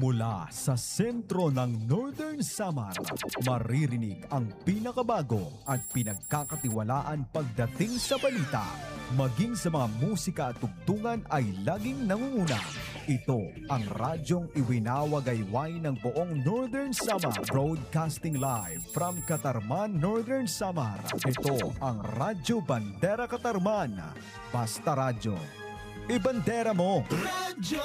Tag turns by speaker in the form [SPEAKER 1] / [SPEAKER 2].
[SPEAKER 1] Mula sa sentro ng Northern Samar, maririnig ang pinakabago at pinagkakatiwalaan pagdating sa balita. Maging sa mga musika at tugtungan ay laging nangunguna. Ito ang radyong iwinawagayway ng buong Northern Samar, broadcasting live from Katarman, Northern Samar. Ito ang Radyo Bandera Katarman. Basta Radyo. Ibandera mo!